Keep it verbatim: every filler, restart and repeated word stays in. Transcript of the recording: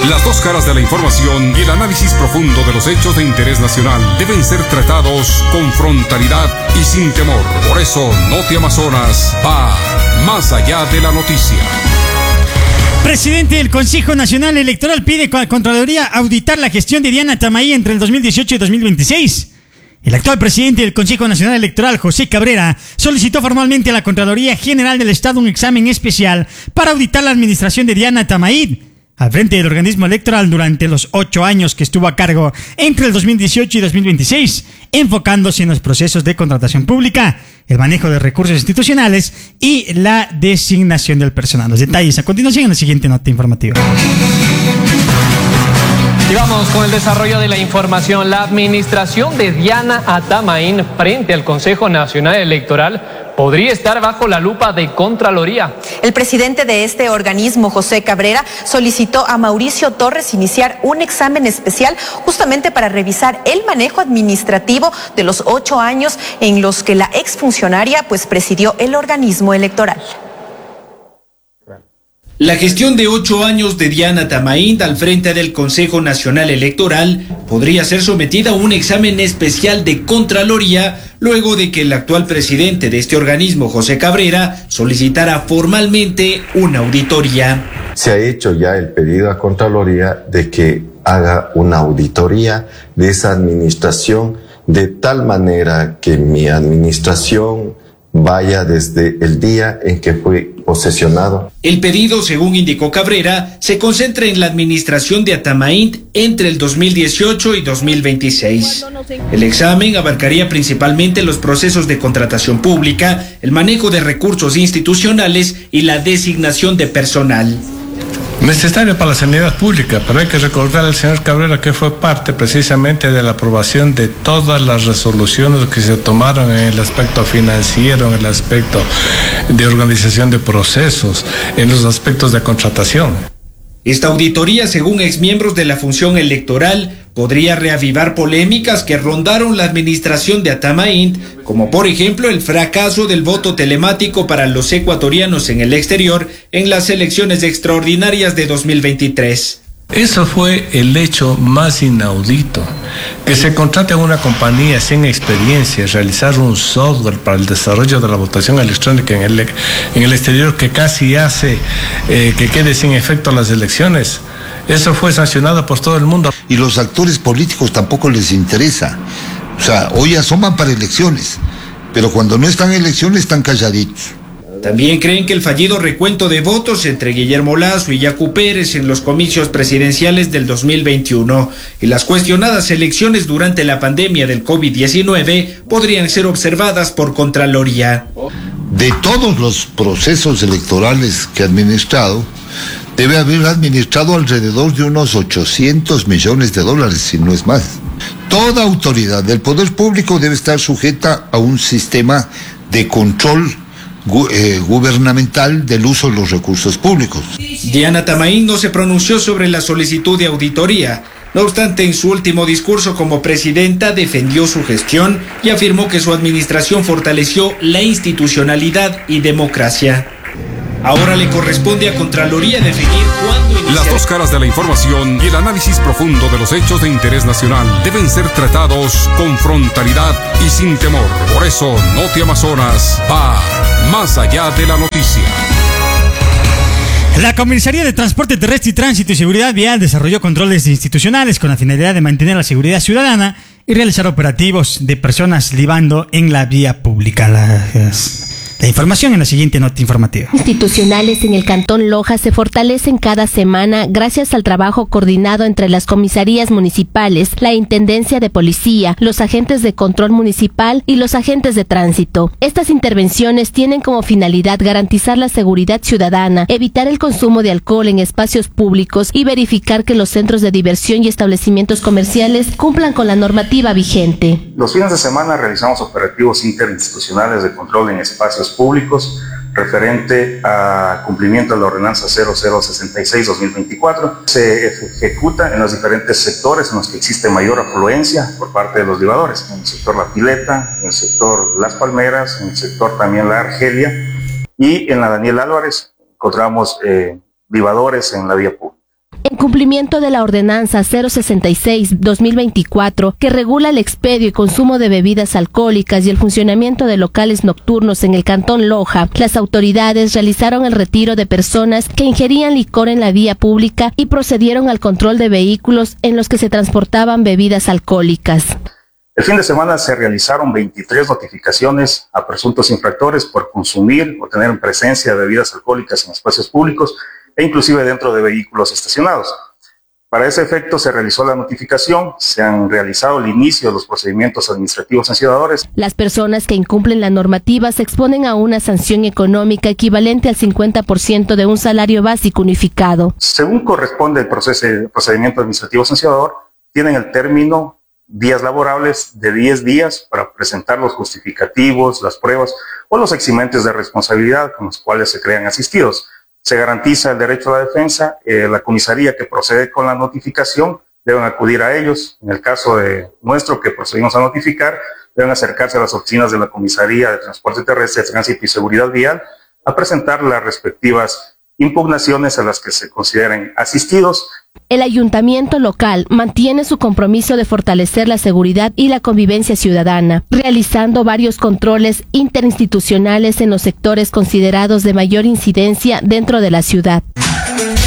Las dos caras de la información y el análisis profundo de los hechos de interés nacional deben ser tratados con frontalidad y sin temor. Por eso, Noti Amazonas va más allá de la noticia. Presidente del Consejo Nacional Electoral pide a la Contraloría auditar la gestión de Diana Tamaí entre el dos mil dieciocho y dos mil veintiséis. El actual presidente del Consejo Nacional Electoral, José Cabrera, solicitó formalmente a la Contraloría General del Estado un examen especial para auditar la administración de Diana Tamaí al frente del organismo electoral durante los ocho años que estuvo a cargo entre el dos mil dieciocho y dos mil veintiséis, enfocándose en los procesos de contratación pública, el manejo de recursos institucionales y la designación del personal. Los detalles a continuación en la siguiente nota informativa. Y vamos con el desarrollo de la información. La administración de Diana Atamaín frente al Consejo Nacional Electoral podría estar bajo la lupa de Contraloría. El presidente de este organismo, José Cabrera, solicitó a Mauricio Torres iniciar un examen especial justamente para revisar el manejo administrativo de los ocho años en los que la exfuncionaria pues presidió el organismo electoral. La gestión de ocho años de Diana Tamaín al frente del Consejo Nacional Electoral podría ser sometida a un examen especial de Contraloría luego de que el actual presidente de este organismo, José Cabrera, solicitara formalmente una auditoría. Se ha hecho ya el pedido a Contraloría de que haga una auditoría de esa administración de tal manera que mi administración vaya desde el día en que fue posesionado. El pedido, según indicó Cabrera, se concentra en la administración de Atamaín entre el dos mil dieciocho y dos mil veintiséis. El examen abarcaría principalmente los procesos de contratación pública, el manejo de recursos institucionales y la designación de personal. Necesario para la sanidad pública, pero hay que recordar al señor Cabrera que fue parte precisamente de la aprobación de todas las resoluciones que se tomaron en el aspecto financiero, en el aspecto de organización de procesos, en los aspectos de contratación. Esta auditoría, según exmiembros de la función electoral, podría reavivar polémicas que rondaron la administración de Atamaín, como por ejemplo el fracaso del voto telemático para los ecuatorianos en el exterior en las elecciones extraordinarias de dos mil veintitrés. Eso fue el hecho más inaudito, que se contrate a una compañía sin experiencia, realizar un software para el desarrollo de la votación electrónica en el, en el exterior que casi hace eh, que quede sin efecto las elecciones. Eso fue sancionado por todo el mundo. Y los actores políticos tampoco les interesa. O sea, hoy asoman para elecciones, pero cuando no están en elecciones están calladitos. También creen que el fallido recuento de votos entre Guillermo Lasso y Yacu Pérez en los comicios presidenciales del dos mil veintiuno y las cuestionadas elecciones durante la pandemia del COVID diecinueve podrían ser observadas por Contraloría. De todos los procesos electorales que ha administrado, debe haber administrado alrededor de unos ochocientos millones de dólares, si no es más. Toda autoridad del poder público debe estar sujeta a un sistema de control gu eh, gubernamental del uso de los recursos públicos. Diana Tamaín no se pronunció sobre la solicitud de auditoría. No obstante, en su último discurso como presidenta defendió su gestión y afirmó que su administración fortaleció la institucionalidad y democracia. Ahora le corresponde a Contraloría definir cuándo iniciar. Las dos caras de la información y el análisis profundo de los hechos de interés nacional deben ser tratados con frontalidad y sin temor. Por eso, Noti Amazonas va más allá de la noticia. La Comisaría de Transporte Terrestre y Tránsito y Seguridad Vial desarrolló controles institucionales con la finalidad de mantener la seguridad ciudadana y realizar operativos de personas libando en la vía pública. Las... La información en la siguiente nota informativa. Institucionales en el Cantón Loja se fortalecen cada semana gracias al trabajo coordinado entre las comisarías municipales, la Intendencia de Policía, los agentes de control municipal y los agentes de tránsito. Estas intervenciones tienen como finalidad garantizar la seguridad ciudadana, evitar el consumo de alcohol en espacios públicos y verificar que los centros de diversión y establecimientos comerciales cumplan con la normativa vigente. Los fines de semana realizamos operativos interinstitucionales de control en espacios públicos referente a cumplimiento de la ordenanza cero cero sesenta y seis guion dos mil veinticuatro. Se ejecuta en los diferentes sectores en los que existe mayor afluencia por parte de los libadores, en el sector La Pileta, en el sector Las Palmeras, en el sector también La Argelia y en la Daniel Álvarez encontramos eh, libadores en la vía pública. En cumplimiento de la ordenanza cero sesenta y seis guión dos mil veinticuatro, que regula el expedio y consumo de bebidas alcohólicas y el funcionamiento de locales nocturnos en el Cantón Loja, las autoridades realizaron el retiro de personas que ingerían licor en la vía pública y procedieron al control de vehículos en los que se transportaban bebidas alcohólicas. El fin de semana se realizaron veintitrés notificaciones a presuntos infractores por consumir o tener en presencia de bebidas alcohólicas en espacios públicos e inclusive dentro de vehículos estacionados. Para ese efecto se realizó la notificación, se han realizado el inicio de los procedimientos administrativos sancionadores. Las personas que incumplen la normativa se exponen a una sanción económica equivalente al cincuenta por ciento de un salario básico unificado. Según corresponde el proceso, el procedimiento administrativo sancionador, tienen el término días laborables de diez días para presentar los justificativos, las pruebas o los eximentes de responsabilidad con los cuales se crean asistidos. Se garantiza el derecho a la defensa, eh, la comisaría que procede con la notificación deben acudir a ellos. En el caso de nuestro que procedimos a notificar, deben acercarse a las oficinas de la Comisaría de Transporte Terrestre, Tránsito y Seguridad Vial a presentar las respectivas impugnaciones a las que se consideren asistidos. El ayuntamiento local mantiene su compromiso de fortalecer la seguridad y la convivencia ciudadana, realizando varios controles interinstitucionales en los sectores considerados de mayor incidencia dentro de la ciudad.